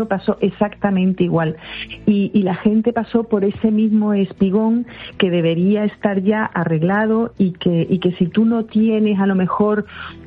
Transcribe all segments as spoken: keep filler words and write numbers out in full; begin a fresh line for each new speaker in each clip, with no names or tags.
pasó exactamente igual y, y la gente pasó por ese mismo espigón que debería estar ya arreglado y que, y que si tú no tienes a lo mejor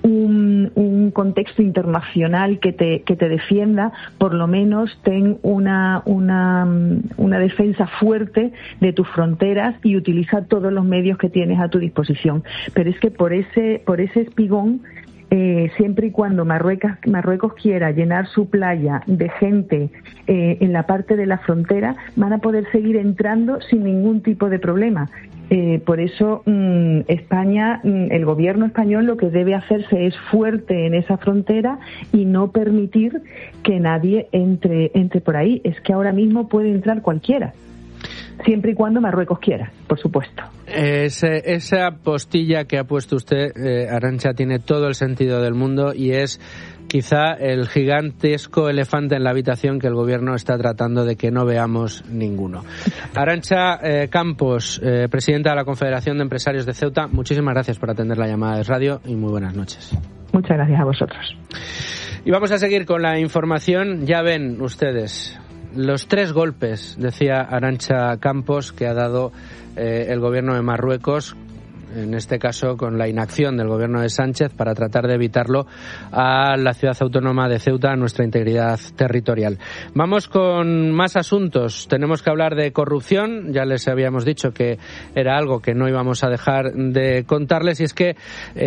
un, un contexto internacional que te, que te defienda, por lo menos ten una, una, una defensa fuerte de tus fronteras y utiliza todos los medios que tienes a tu disposición. Pero es que por ese, por ese espigón, Eh, siempre y cuando Marruecos, Marruecos quiera llenar su playa de gente eh, en la parte de la frontera, van a poder seguir entrando sin ningún tipo de problema. Eh, por eso mmm, España, mmm, el gobierno español lo que debe hacerse es fuerte en esa frontera y no permitir que nadie entre, entre por ahí. Es que ahora mismo puede entrar cualquiera. Siempre y cuando Marruecos quiera, por supuesto.
Ese, esa postilla que ha puesto usted, eh, Arantxa, tiene todo el sentido del mundo y es quizá el gigantesco elefante en la habitación que el gobierno está tratando de que no veamos ninguno. Arantxa eh, Campos, eh, presidenta de la Confederación de Empresarios de Ceuta, muchísimas gracias por atender la llamada de radio y muy buenas noches.
Muchas gracias a vosotros.
Y vamos a seguir con la información. Ya ven ustedes los tres golpes, decía Arantxa Campos, que ha dado eh, el gobierno de Marruecos, en este caso con la inacción del gobierno de Sánchez para tratar de evitarlo a la ciudad autónoma de Ceuta, a nuestra integridad territorial. Vamos con más asuntos. Tenemos que hablar de corrupción. Ya les habíamos dicho que era algo que no íbamos a dejar de contarles, y es que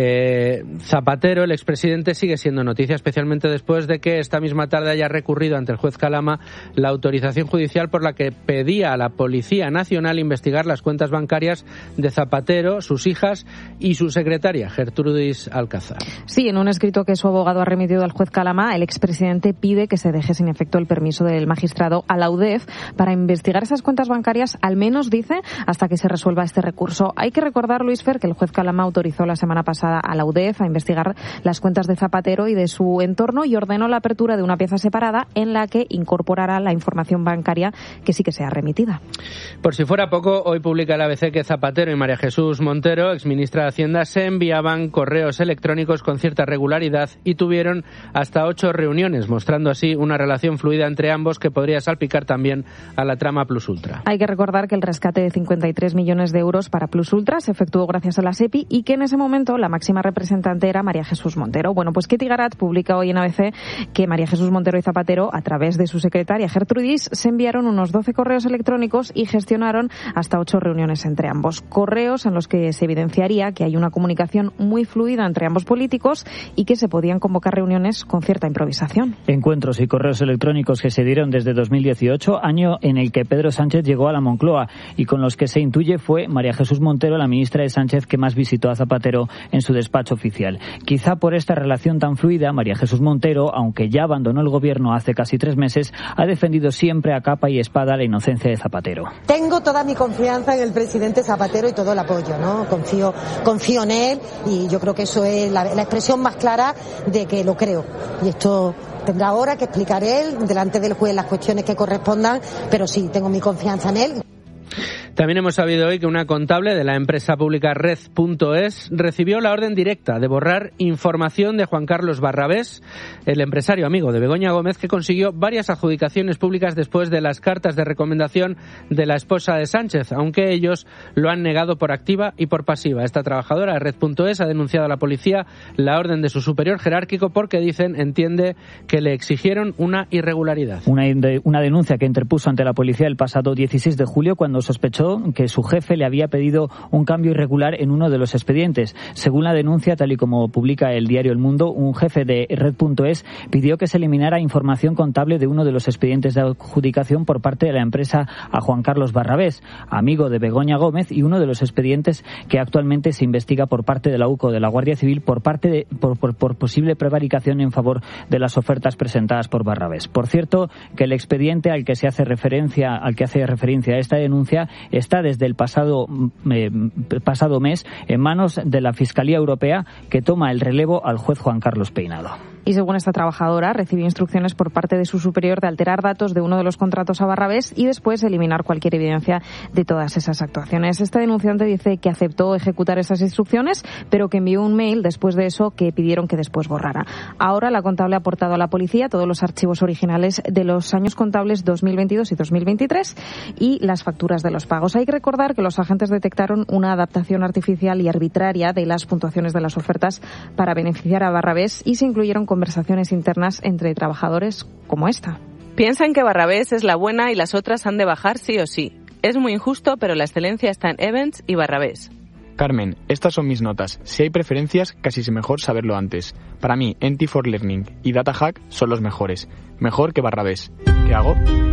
eh, Zapatero, el expresidente, sigue siendo noticia, especialmente después de que esta misma tarde haya recurrido ante el juez Calama la autorización judicial por la que pedía a la Policía Nacional investigar las cuentas bancarias de Zapatero, sus hijas y su secretaria, Gertrudis Alcázar.
Sí, en un escrito que su abogado ha remitido al juez Calama, el expresidente pide que se deje sin efecto el permiso del magistrado a la U D E F para investigar esas cuentas bancarias, al menos, dice, hasta que se resuelva este recurso. Hay que recordar, Luis Fer, que el juez Calama autorizó la semana pasada a la U D E F a investigar las cuentas de Zapatero y de su entorno y ordenó la apertura de una pieza separada en la que incorporará la información bancaria que sí que sea remitida.
Por si fuera poco, hoy publica el A B C que Zapatero y María Jesús Montero, exministra de Hacienda, se enviaban correos electrónicos con cierta regularidad y tuvieron hasta ocho reuniones, mostrando así una relación fluida entre ambos que podría salpicar también a la trama Plus Ultra.
Hay que recordar que el rescate de cincuenta y tres millones de euros para Plus Ultra se efectuó gracias a la SEPI y que en ese momento la máxima representante era María Jesús Montero. Bueno, pues Ketty Garat publica hoy en A B C que María Jesús Montero y Zapatero, a través de su secretaria Gertrudis, se enviaron unos doce correos electrónicos y gestionaron hasta ocho reuniones entre ambos. Correos en los que se evidenciaría que hay una comunicación muy fluida entre ambos políticos y que se podían convocar reuniones con cierta improvisación.
Encuentros y correos electrónicos que se dieron desde dos mil dieciocho, año en el que Pedro Sánchez llegó a la Moncloa, y con los que se intuye fue María Jesús Montero, la ministra de Sánchez, que más visitó a Zapatero en su despacho oficial. Quizá por esta relación tan fluida, María Jesús Montero, aunque ya abandonó el gobierno hace casi tres meses, ha defendido siempre a capa y espada la inocencia de Zapatero.
Tengo toda mi confianza en el presidente Zapatero y todo el apoyo, ¿no? Confío, confío en él y yo creo que eso es la, la expresión más clara de que lo creo. Y esto tendrá ahora que explicar él delante del juez las cuestiones que correspondan, pero sí, tengo mi confianza en él.
También hemos sabido hoy que una contable de la empresa pública Red punto es recibió la orden directa de borrar información de Juan Carlos Barrabés, el empresario amigo de Begoña Gómez, que consiguió varias adjudicaciones públicas después de las cartas de recomendación de la esposa de Sánchez, aunque ellos lo han negado por activa y por pasiva. Esta trabajadora de Red punto es ha denunciado a la policía la orden de su superior jerárquico porque, dicen, entiende que le exigieron una irregularidad.
Una, una denuncia que interpuso ante la policía el pasado dieciséis de julio cuando sospechó que su jefe le había pedido un cambio irregular en uno de los expedientes. Según la denuncia, tal y como publica el diario El Mundo, un jefe de Red punto es pidió que se eliminara información contable de uno de los expedientes de adjudicación por parte de la empresa a Juan Carlos Barrabés, amigo de Begoña Gómez, y uno de los expedientes que actualmente se investiga por parte de la U C O, de la Guardia Civil, por parte de, por, por, por posible prevaricación en favor de las ofertas presentadas por Barrabés. Por cierto, que el expediente al que se hace referencia, al que hace referencia a esta denuncia está desde el pasado, eh, pasado mes en manos de la Fiscalía Europea, que toma el relevo al juez Juan Carlos Peinado.
y según esta trabajadora recibió instrucciones por parte de su superior de alterar datos de uno de los contratos a Barrabés y después eliminar cualquier evidencia de todas esas actuaciones. Este denunciante dice que aceptó ejecutar esas instrucciones, pero que envió un mail después de eso que pidieron que después borrara. Ahora la contable ha aportado a la policía todos los archivos originales de los años contables dos mil veintidós y dos mil veintitrés y las facturas de los pagos. Hay que recordar que los agentes detectaron una adaptación artificial y arbitraria de las puntuaciones de las ofertas para beneficiar a Barrabés y se incluyeron conversaciones internas entre trabajadores como esta.
Piensan que Barrabés es la buena y las otras han de bajar sí o sí. Es muy injusto, pero la excelencia está en Evans y Barrabés.
Carmen, estas son mis notas. Si hay preferencias, casi es mejor saberlo antes. Para mí, Enti for Learning y DataHack son los mejores. Mejor que Barrabés. ¿Qué hago?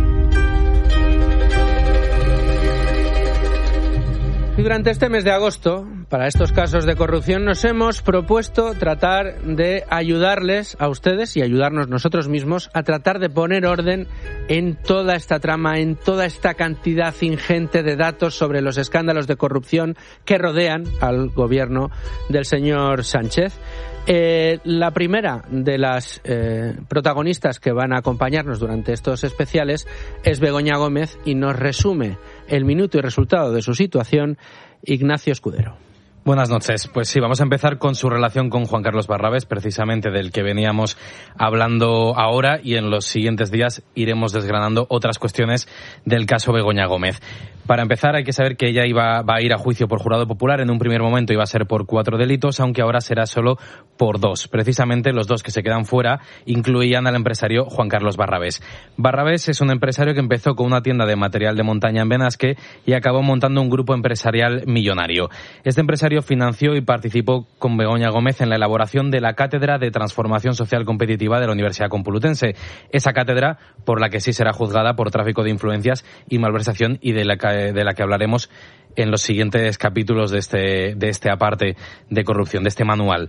Y durante este mes de agosto, para estos casos de corrupción, nos hemos propuesto tratar de ayudarles a ustedes y ayudarnos nosotros mismos a tratar de poner orden en toda esta trama, en toda esta cantidad ingente de datos sobre los escándalos de corrupción que rodean al gobierno del señor Sánchez. Eh, la primera de las eh, protagonistas que van a acompañarnos durante estos especiales es Begoña Gómez y nos resume el minuto y resultado de su situación Ignacio Escudero.
Buenas noches. Pues sí, vamos a empezar con su relación con Juan Carlos Barrabés, precisamente del que veníamos hablando ahora, y en los siguientes días iremos desgranando otras cuestiones del caso Begoña Gómez. Para empezar, hay que saber que ella iba, va a ir a juicio por jurado popular. En un primer momento iba a ser por cuatro delitos, aunque ahora será solo por dos. Precisamente los dos que se quedan fuera incluían al empresario Juan Carlos Barrabés. Barrabés es un empresario que empezó con una tienda de material de montaña en Benasque y acabó montando un grupo empresarial millonario. Este empresario financió y participó con Begoña Gómez en la elaboración de la Cátedra de Transformación Social Competitiva de la Universidad Complutense. Esa cátedra por la que sí será juzgada por tráfico de influencias y malversación y de la que de la que hablaremos en los siguientes capítulos de este, de este aparte de corrupción, de este manual.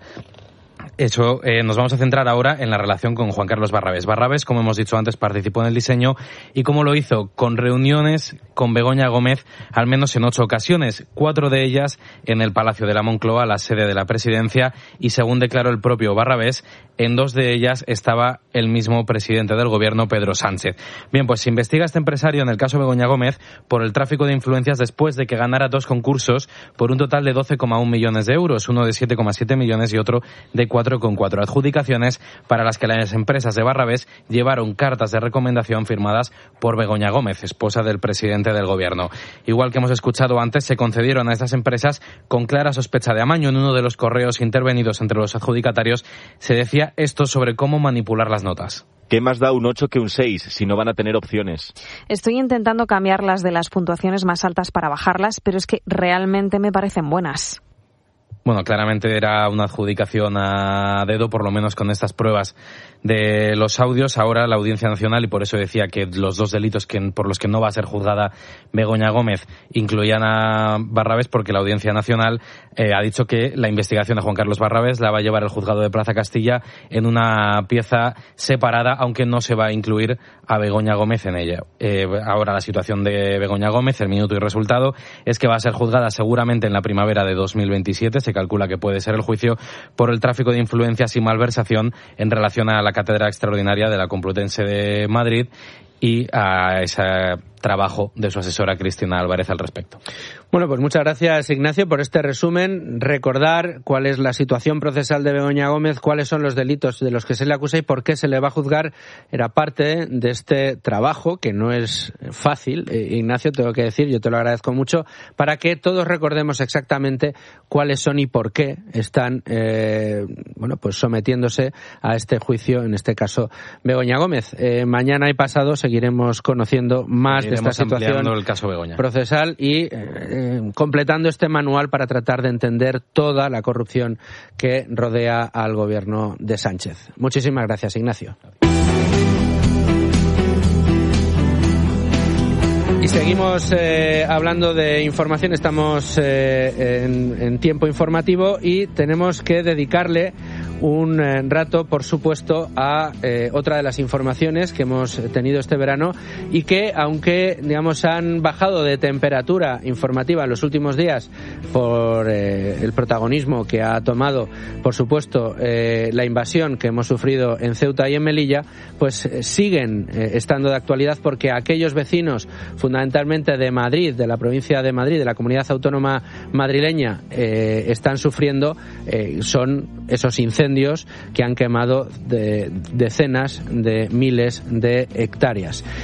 Eso, eh, nos vamos a centrar ahora en la relación con Juan Carlos Barrabés. Barrabés, como hemos dicho antes, participó en el diseño y cómo lo hizo, con reuniones con Begoña Gómez, al menos en ocho ocasiones, cuatro de ellas en el Palacio de la Moncloa, la sede de la presidencia, y según declaró el propio Barrabés, en dos de ellas estaba el mismo presidente del gobierno, Pedro Sánchez. Bien, pues se investiga a este empresario en el caso Begoña Gómez por el tráfico de influencias después de que ganara dos concursos por un total de doce coma uno millones de euros, uno de siete coma siete millones y otro de cuatro coma cuatro adjudicaciones, para las que las empresas de Barrabés llevaron cartas de recomendación firmadas por Begoña Gómez, esposa del presidente del gobierno. Igual que hemos escuchado antes, se concedieron a estas empresas con clara sospecha de amaño. En uno de los correos intervenidos entre los adjudicatarios se decía esto sobre cómo manipular las notas.
¿Qué más da un ocho que un seis si no van a tener opciones?
Estoy intentando cambiarlas de las puntuaciones más altas para bajarlas, pero es que realmente me parecen buenas.
Bueno, claramente era una adjudicación a dedo, por lo menos con estas pruebas de los audios. Ahora la Audiencia Nacional, y por eso decía que los dos delitos que, por los que no va a ser juzgada Begoña Gómez incluían a Barrabés, porque la Audiencia Nacional eh, ha dicho que la investigación de Juan Carlos Barrabés la va a llevar el juzgado de Plaza Castilla en una pieza separada, aunque no se va a incluir a Begoña Gómez en ella. Eh, ahora la situación de Begoña Gómez, el minuto y resultado, es que va a ser juzgada seguramente en la primavera de dos mil veintisiete. Se calcula que puede ser el juicio por el tráfico de influencias y malversación en relación a la Cátedra Extraordinaria de la Complutense de Madrid y a ese trabajo de su asesora Cristina Álvarez al respecto.
Bueno, pues muchas gracias, Ignacio, por este resumen. Recordar cuál es la situación procesal de Begoña Gómez, cuáles son los delitos de los que se le acusa y por qué se le va a juzgar, era parte de este trabajo, que no es fácil, eh, Ignacio, tengo que decir, yo te lo agradezco mucho, para que todos recordemos exactamente cuáles son y por qué están eh, bueno, pues sometiéndose a este juicio, en este caso Begoña Gómez. Eh, mañana y pasado seguiremos conociendo más de esta situación
el caso Begoña
procesal y eh, completando este manual para tratar de entender toda la corrupción que rodea al gobierno de Sánchez. Muchísimas gracias, Ignacio. Y seguimos eh, hablando de información, estamos eh, en, en tiempo informativo y tenemos que dedicarle un eh, rato, por supuesto, a eh, otra de las informaciones que hemos tenido este verano y que, aunque, digamos, han bajado de temperatura informativa en los últimos días por eh, el protagonismo que ha tomado, por supuesto, eh, la invasión que hemos sufrido en Ceuta y en Melilla, pues eh, siguen eh, estando de actualidad, porque aquellos vecinos, fundamentalmente de Madrid, de la provincia de Madrid, de la comunidad autónoma madrileña, eh, están sufriendo eh, son esos incendios que han quemado de, decenas de miles de hectáreas.